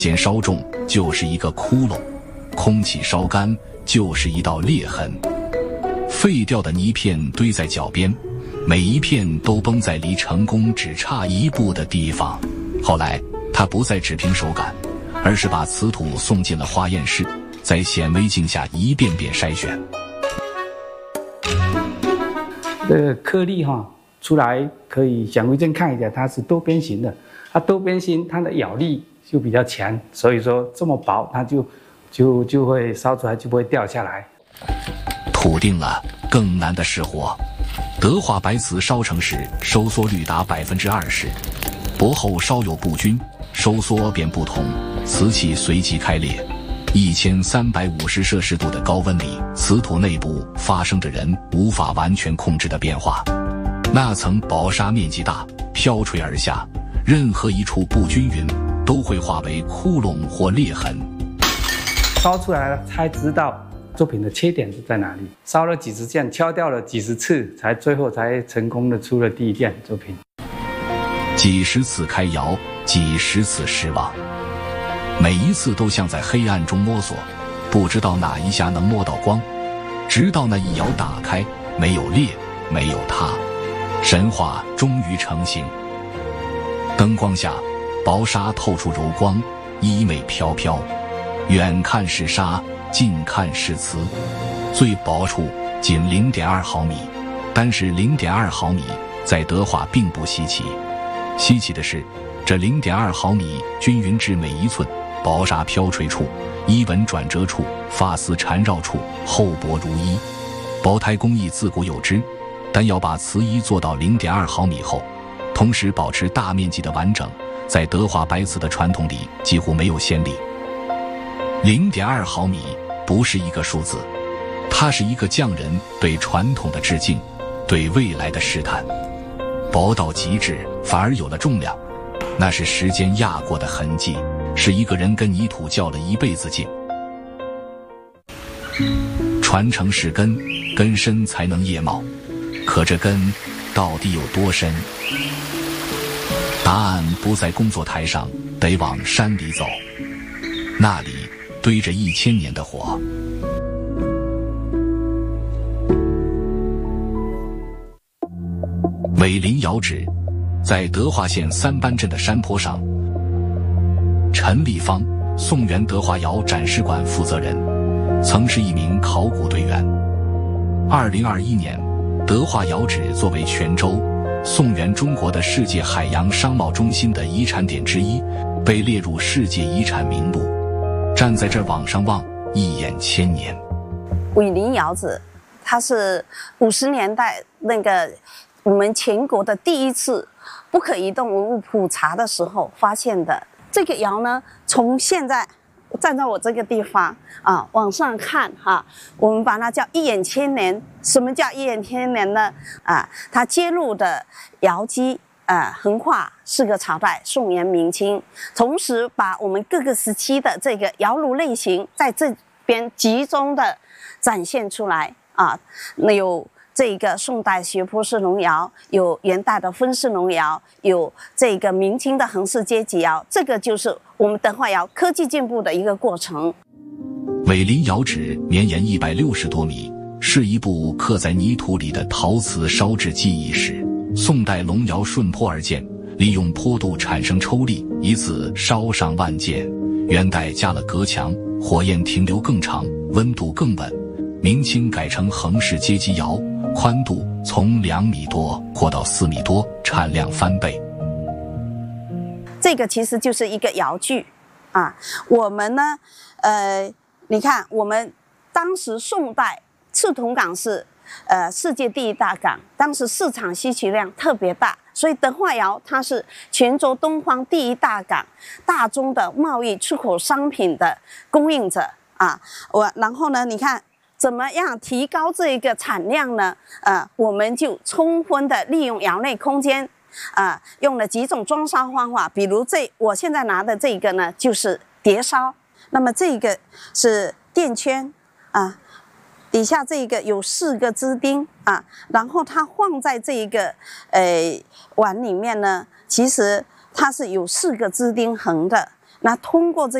间稍重就是一个窟窿，空气稍干就是一道裂痕。废掉的泥片堆在脚边，每一片都崩在离成功只差一步的地方。后来他不再只凭手感，而是把瓷土送进了化验室，在显微镜下一遍遍筛选。 这个颗粒出来可以显微镜看一下，它是多边形的。它多边形，它的咬力就比较强，所以说这么薄，它就会烧出来就不会掉下来。 土定了，更难的是活。德化白瓷烧成时收缩率达20%，薄厚稍有不均，收缩便不同，瓷器随即开裂。1350摄氏度的高温里，瓷土内部发生着人无法完全控制的变化。那层薄纱面积大，飘垂而下，任何一处不均匀都会化为窟窿或裂痕。 烧出来了才知道作品的缺点是在哪里。烧了几十件，敲掉了几十次，最后才成功的出了第一件作品。 几十次开窑，几十次失望，每一次都像在黑暗中摸索，不知道哪一下能摸到光，直到那一窑打开，没有裂，没有塌，神话终于成型。灯光下，薄纱透出柔光，衣袂飘飘，远看是纱，近看是瓷，最薄处仅0.2毫米，但是0.2毫米在德化并不稀奇。稀奇的是，这0.2毫米均匀至每一寸，薄纱飘垂处，衣纹转折处，发丝缠绕处，厚薄如一。薄胎工艺自古有之，但要把瓷衣做到0.2毫米厚，同时保持大面积的完整，在德化白瓷的传统里几乎没有先例。0.2毫米不是一个数字，它是一个匠人对传统的致敬，对未来的试探。薄到极致，反而有了重量，那是时间压过的痕迹，是一个人跟泥土较了一辈子劲。传承是根，根深才能叶茂，可这根到底有多深？答案不在工作台上，得往山里走，那里堆着1000年的火。伟林窑址在德化县三班镇的山坡上。陈立方，宋元德化窑展示馆负责人，曾是一名考古队员。2021年，德化窑址作为泉州、宋元中国的世界海洋商贸中心的遗产点之一，被列入世界遗产名录。站在这往上望，一眼千年。 伟林窑址，它是50年代那个我们全国的第一次不可移动文物普查的时候发现的。这个窑呢，从现在站在我这个地方往上看我们把它叫一眼千年。什么叫一眼千年呢？它揭露的窑基横跨4个朝代，宋元明清，同时把我们各个时期的这个窑炉类型在这边集中的展现出来有这个宋代斜坡式龙窑，有元代的分式龙窑，有这个明清的横式阶级窑，这个就是我们德化窑科技进步的一个过程。 伟林窑址绵延160多米，是一部刻在泥土里的陶瓷烧制技艺史。宋代龙窑顺坡而建，利用坡度产生抽力，以此烧上万件。元代加了隔墙，火焰停留更长，温度更稳。明清改成横式阶级窑，宽度从2米多扩到4米多，产量翻倍。 这个其实就是一个窑具我们呢你看我们当时宋代赤铜港是世界第1大港，当时市场需求量特别大，所以德化窑它是泉州东方第1大港，大宗的贸易出口商品的供应者然后呢，你看怎么样提高这个产量呢？我们就充分的利用窑内空间用了几种装烧方法，比如我现在拿的这个呢，就是叠烧。那么这个是垫圈底下这个有4个支钉然后它放在这个碗里面呢，其实它是有4个支钉横的那通过